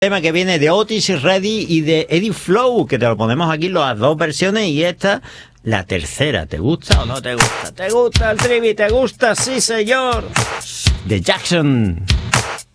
tema que viene de Otis Redding y de Eddie Flow, que te lo ponemos aquí las dos versiones y esta, la tercera. ¿Te gusta o no te gusta? ¿Te gusta el trivi? ¿Te gusta? Sí, señor. De Jackson.